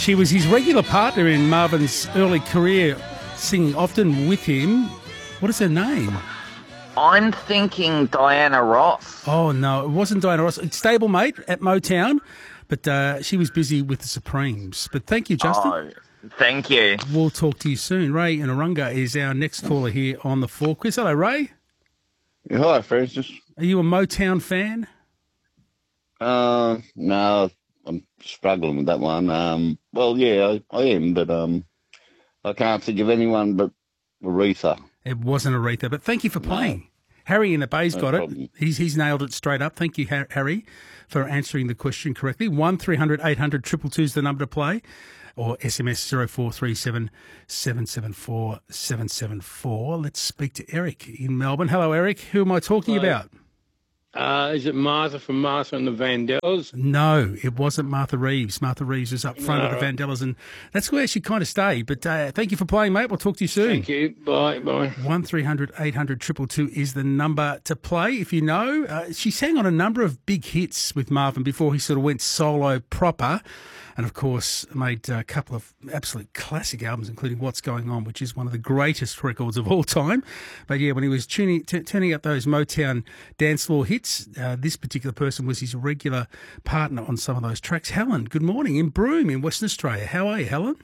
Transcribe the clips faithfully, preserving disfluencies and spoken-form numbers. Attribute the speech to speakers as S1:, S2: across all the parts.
S1: She was his regular partner in Marvin's early career, singing often with him. What is her name?
S2: I'm thinking Diana Ross.
S1: Oh, no, it wasn't Diana Ross. It's stablemate at Motown, but uh, she was busy with the Supremes. But thank you, Justin.
S2: Oh, thank you.
S1: We'll talk to you soon. Ray in Arunga is our next caller here on the Four Quiz. Hello, Ray.
S3: Yeah, hi, Francis.
S1: Are you a Motown fan?
S3: Uh, no, I'm struggling with that one. Um, well, yeah, I, I am, but um, I can't think of anyone but Aretha.
S1: It wasn't Aretha, but thank you for playing. No. Harry in the Bay's no got problem. it. He's he's nailed it straight up. Thank you, Harry, for answering the question correctly. one three hundred eight hundred two two two is the number to play, or S M S zero four three seven seven seven four seven seven four. Let's speak to Eric in Melbourne. Hello, Eric. Who am I talking
S4: Hello.
S1: about?
S4: Uh, is it Martha from Martha and the Vandellas?
S1: No, it wasn't Martha Reeves. Martha Reeves was up front
S4: No,
S1: of the
S4: right.
S1: Vandellas, and that's where she kind of stayed. But uh, thank you for playing, mate. We'll talk to you soon.
S4: Thank you. Bye. Bye.
S1: one three hundred eight hundred two two two is the number to play if you know. Uh, she sang on a number of big hits with Marvin before he sort of went solo proper. And, of course, made a couple of absolute classic albums, including What's Going On, which is one of the greatest records of all time. But, yeah, when he was tuning, t- turning up those Motown dance floor hits, uh, this particular person was his regular partner on some of those tracks. Helen, good morning, in Broome in Western Australia. How are you, Helen?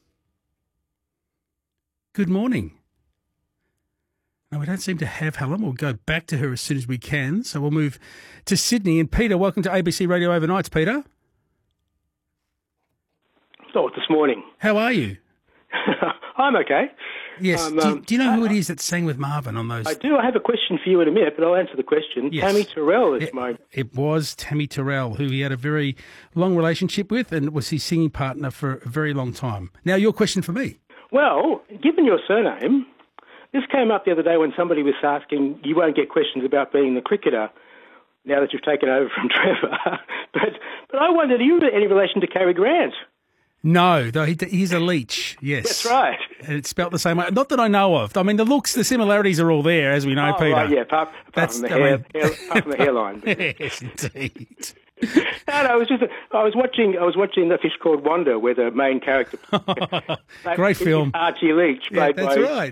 S1: Good morning. No, we don't seem to have Helen. We'll go back to her as soon as we can. So we'll move to Sydney. And, Peter, welcome to A B C Radio Overnights, Peter.
S5: Oh, this morning.
S1: How are you?
S5: I'm okay.
S1: Yes.
S5: Um,
S1: do, you,
S5: um,
S1: do you know who it is that sang with Marvin on those?
S5: I do. I have a question for you in a minute, but I'll answer the question.
S1: Yes.
S5: Tammy Terrell is
S1: it,
S5: my...
S1: It was Tammy Terrell, who he had a very long relationship with and was his singing partner for a very long time. Now, your question for me.
S5: Well, given your surname, this came up the other day when somebody was asking, you won't get questions about being the cricketer now that you've taken over from Trevor. but, but I wondered, are you any relation to Cary Grant?
S1: No, though he, he's a leech, yes.
S5: That's right.
S1: And it's spelt the same way. Not that I know of. I mean, the looks, the similarities are all there, as we know,
S5: oh,
S1: Peter.
S5: Right, yeah, apart, apart, from the,
S1: I
S5: hair,
S1: mean...
S5: hair, apart from the hairline.
S1: Yes, indeed.
S5: No, no, it was just a, I was watching. I was watching A Fish Called Wanda, where the main character,
S1: great film,
S5: Archie Leach,
S1: yeah,
S5: played
S1: that's
S5: by.
S1: right.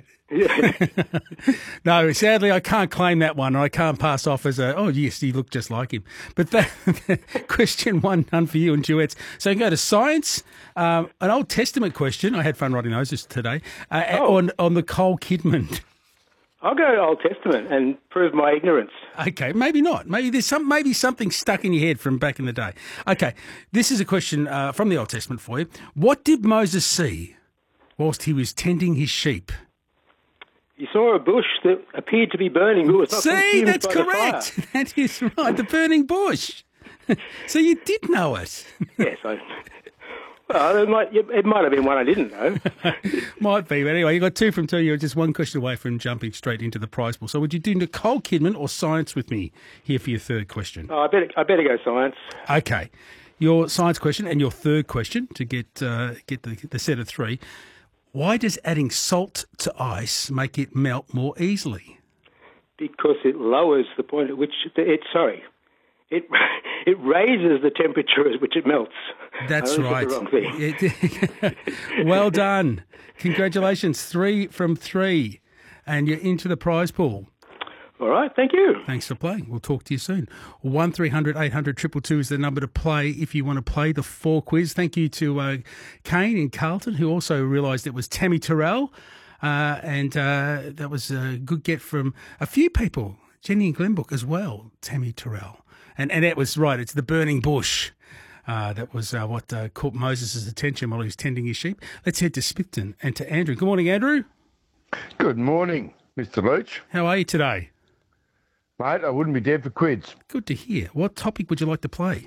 S1: No, sadly, I can't claim that one. I can't pass off as a. Oh, yes, you look just like him. But that question one, none for you and duets. So you can go to science. Um, an Old Testament question. I had fun writing those just today. Uh,
S5: oh.
S1: On on Nicole Kidman.
S5: I'll go to Old Testament and prove my ignorance.
S1: Okay, maybe not. Maybe there's some, maybe something stuck in your head from back in the day. Okay, this is a question uh, from the Old Testament for you. What did Moses see whilst he was tending his sheep?
S5: He saw a bush that appeared to be burning. It was not
S1: See,
S5: consumed
S1: that's
S5: by the
S1: correct.
S5: fire.
S1: That is right. The burning bush. So you did know it.
S5: Yes, I. Well, it might, it might have been one I didn't know.
S1: Might be, but anyway, you got two from two. You're just one question away from jumping straight into the prize pool. So would you do Nicole Kidman or science with me here for your third question?
S5: Oh, I better, I better go science.
S1: Okay. Your science question and your third question to get uh, get the, the set of three. Why does adding salt to ice make it melt more easily?
S5: Because it lowers the point at which it, sorry, it it raises the temperature at which it melts.
S1: That's
S5: I
S1: right.
S5: The wrong thing.
S1: Well done. Congratulations. Three from three. And you're into the prize pool.
S5: All right. Thank you.
S1: Thanks for playing. We'll talk to you soon. one three hundred eight hundred two two two is the number to play if you want to play the four quiz. Thank you to uh, Kane in Carlton, who also realised it was Tammy Terrell. Uh, and uh, that was a good get from a few people. Jenny and Glenbrook as well, Tammy Terrell. And and that was right. It's the burning bush. Uh, that was uh, what uh, caught Moses' attention while he was tending his sheep. Let's head to Spifton and to Andrew. Good morning, Andrew.
S6: Good morning, Mister Leach.
S1: How are you today?
S6: Mate, I wouldn't be dead for quids.
S1: Good to hear. What topic would you like to play?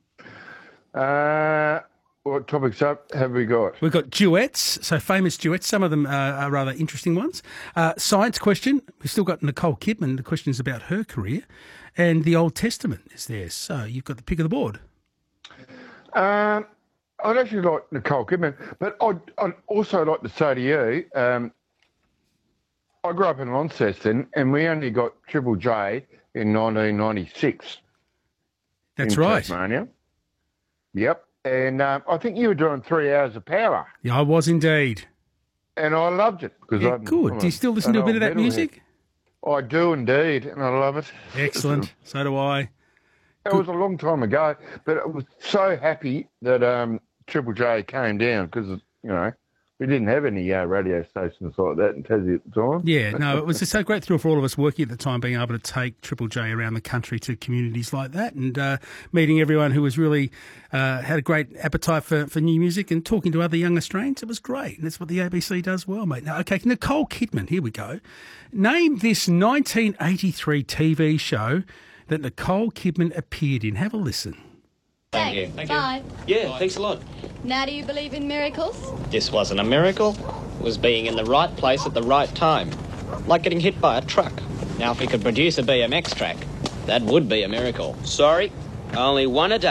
S6: Uh, what topics up have we got?
S1: We've got duets, so famous duets. Some of them uh, are rather interesting ones. Uh, science question. We've still got Nicole Kidman. The question is about her career. And the Old Testament is there. So you've got the pick of the board.
S6: Um, I'd actually like Nicole Kidman, but I'd, I'd also like to say to you, um, I grew up in Launceston and we only got Triple J in nineteen ninety-six.
S1: That's
S6: in
S1: right.
S6: Tasmania. Yep. and um, I think you were doing three hours of power,
S1: Yeah, I was indeed.
S6: and I loved it because
S1: Yeah,
S6: I'm
S1: good.
S6: I'm
S1: Do you still listen to a
S6: an
S1: bit of
S6: old
S1: that
S6: metalhead.
S1: music?
S6: I do indeed, and I love it.
S1: Excellent. So do I.
S6: It was a long time ago, but I was so happy that um, Triple J came down because, you know, we didn't have any uh, radio stations like that in Tassie at the time.
S1: Yeah, no, it was just a great thrill for all of us working at the time, being able to take Triple J around the country to communities like that and uh, meeting everyone who was really uh, had a great appetite for, for new music and talking to other young Australians. It was great. And that's what the A B C does well, mate. Now, okay, Nicole Kidman, here we go. Name this nineteen eighty-three T V show that Nicole Kidman appeared in. Have a listen.
S7: Thank you. Thank
S8: Bye.
S7: you. Yeah, thanks a lot.
S8: Now, do you believe in miracles?
S7: This wasn't a miracle. It was being in the right place at the right time. Like getting hit by a truck. Now, if we could produce a B M X track, that would be a miracle. Sorry, only one a day.